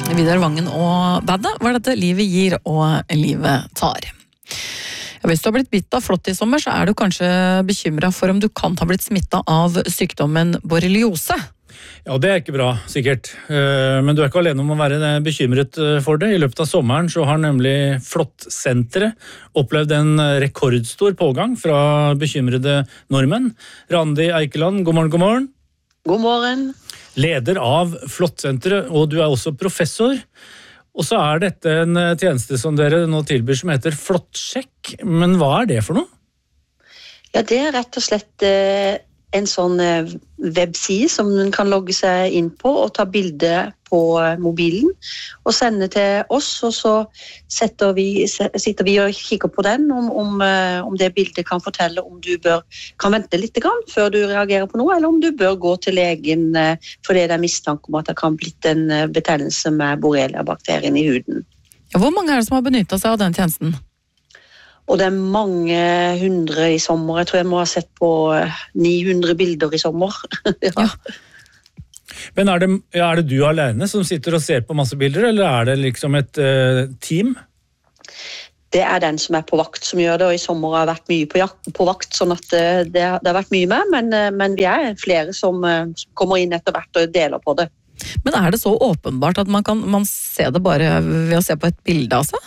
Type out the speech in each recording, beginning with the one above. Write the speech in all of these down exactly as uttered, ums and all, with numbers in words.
Vidar Vangen og bandet var dette Livet gir og livet tar. Ja, hvis du har blitt bitt av flått i sommer, så er du kanskje bekymret for om du kan ha blitt smittet av sykdommen borreliose. Ja, det er ikke bra, sikkert. Men du er ikke alene om å være bekymret for det. I løpet av sommeren så har nemlig Flåttsenteret opplevd en rekordstor pågang fra bekymrede nordmenn. Randi Eikeland, god morgen, god morgen. God morgen. Leder av Flåttsenteret, og du er også professor. Og så er dette en tjeneste som dere nå tilbyr som heter Flåttsjekk. Men hva er det for noe? Ja, det er rett og slett eh, en sånn eh, webside som man kan logge seg inn på og ta bilde på mobilen og sende til oss, og så setter vi, sitter vi og kikker på den om, om, om det bildet kan fortelle om du bør, kan vente litt grann før du reagerer på noe, eller om du bør gå til legen fordi det er mistanke om at det kan blitt en betennelse med borrelia-bakterien i huden. Ja, hvor mange er det som har benyttet seg av den tjenesten? Og det er mange hundre i sommer. Jeg tror jeg må ha sett på ni hundre bilder i sommer. ja. Ja. Men er det, er det du alene som sitter og ser på masse bilder, eller er det liksom et uh, team? Det er den som er på vakt som gjør det, og i sommer har jeg vært mye på, jakt, på vakt, sånn at det, det har vært mye med, men, men vi er flere som, som kommer inn etter hvert og deler på det. Men er det så åpenbart at man kan man se det bare ved å se på et bilde, altså?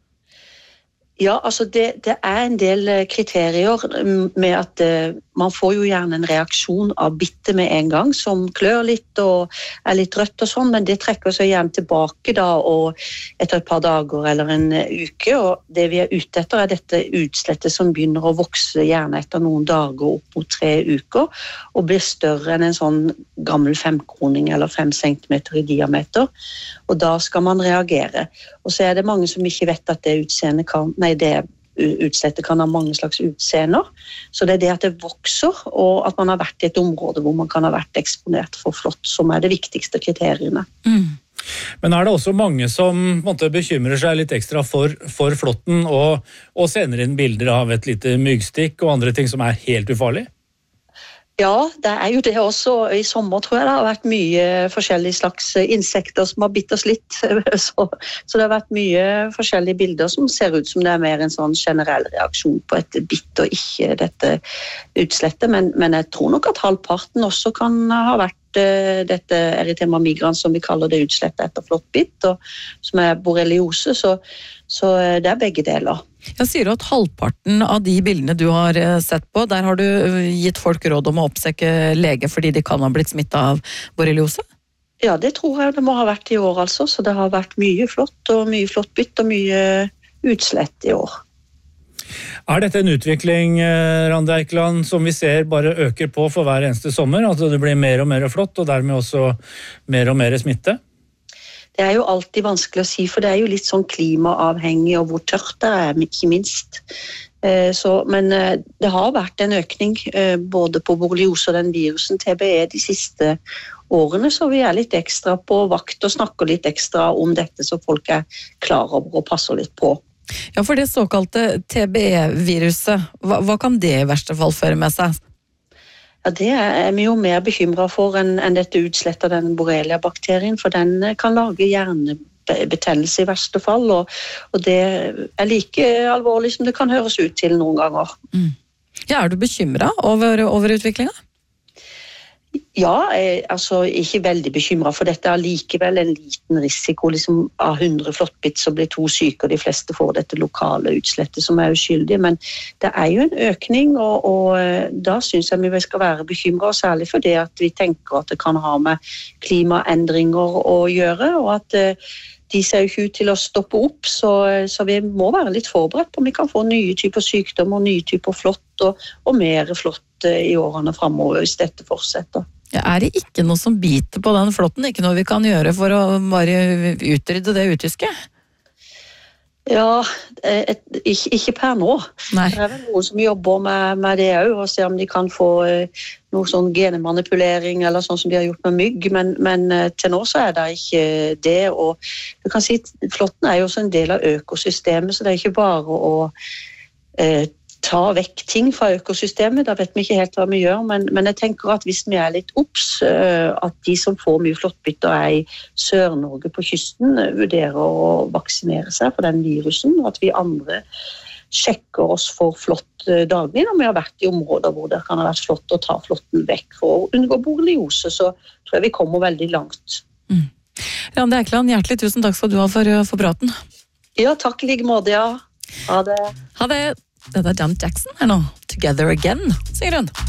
Ja, altså det, det er en del kriterier med at uh, man får jo gjerne en reaksjon av bitte med en gang, som klør litt og er litt rødt og sånn, men det trekker seg gjerne tilbake da, og etter et par dager eller en uke, og det vi er ute etter er dette utslettet som begynner å vokse gjerne etter noen dager opp mot tre uker, og blir større enn en sånn gammel femkroning eller fem centimeter i diameter, og da skal man reagere. Og så er det mange som ikke vet at det utseendet kan, nei, det utslettet kan ha mange slags utseender. Så det er det at det vokser, og at man har vært i et område hvor man kan ha vært eksponert for flått, som er det viktigste kriteriene. Mm. Men er det også mange som på en måte, bekymrer seg litt ekstra for, for flåtten, og, og sender inn bilder av et lite myggstikk og andre ting som er helt ufarlig? Ja, det er jo det også. I sommer tror jeg det har vært mye forskjellige slags insekter som har bitt oss litt. Så, så det har vært mye forskjellige bilder som ser ut som det er mer en sånn generell reaksjon på et bitt og ikke dette utslettet. Men, men jeg tror nok at halvparten også kan ha vært uh, dette erythema migrans, som vi kaller det utslettet etter flåttbitt, og som er borreliose, så, så det er begge deler. Jeg sier jo at halvparten av de bildene du har sett på, der har du gitt folk råd om å oppsøke lege fordi de kan ha blitt smittet av borreliose? Ja, det tror jeg det må ha vært i år altså, så det har vært mye flott og mye flåttbitt og mye utslett i år. Er dette en utvikling, Randi Eikeland, som vi ser bare øker på for hver eneste sommer? Altså det blir mer og mer flått og dermed også mer og mer smitte? Det er jo alltid vanskelig å si, for det er jo litt sånn klimaavhengig og hvor tørt det er, ikke minst. Så, men det har vært en økning både på borreliose og den virusen T B E de siste årene, så vi er litt ekstra på vakt og snakker litt ekstra om dette, så folk er klar over og passer litt på. Ja, for det såkalte T B E-viruset, hva, hva kan det i verste fall føre med seg? Ja, det er vi jo mer bekymret for enn, enn dette utslettet av den borrelia-bakterien, for den kan lage hjernebetennelse i verste fall, og, og det er like alvorlig som det kan høres ut til noen ganger. Mm. Ja, er du bekymret over, over utviklingen? Ja, jeg, altså ikke veldig bekymret, for dette er likevel en liten risiko, liksom av hundre flåttbitt så blir to syke, og de fleste får dette lokale utslettet som er uskyldige, men det er jo en økning, og, og da synes jeg vi skal være bekymret, og særlig for det at vi tenker at det kan ha med klimaendringer å gjøre, og at de ser jo ikke ut til å stoppe opp, så, så vi må være litt forberedt på om vi kan få nye typer sykdom og nye typer flått, og, og mer flått i årene fremover hvis dette fortsetter. Ja, er det ikke noe som biter på den flåtten? Ikke noe vi kan gjøre for å bare utrydde det utyske? Ja, et, ikke, ikke per nå. Nei. Det er vel noen som jobber med, med det også, og ser om de kan få uh, noe sånn genemanipulering, eller sånn som de har gjort med mygg, men, men uh, til nå så er det ikke det, og du kan si, flåtten er jo også en del av økosystemet, så det er ikke bare å uh, ta vekk ting fra økosystemet, da vet vi ikke helt hva vi gjør, men, men jeg tenker at hvis vi er litt obs, at de som får mye flåttbytter er i Sør-Norge på kysten, vurderer å vaksinere seg for den virusen, og at vi andre sjekker oss for flått daglig når vi har vært i områder hvor det kan ha vært flott å ta flåtten vekk for å unngå borreliose, så tror jeg vi kommer veldig langt. Mm. Randi Eikeland, hjertelig tusen takk skal du ha for, for praten. Ja, takk i like måte, ja. Ha det. Ha det. Dette er Janet Jackson her nå. Together Again, sier hun.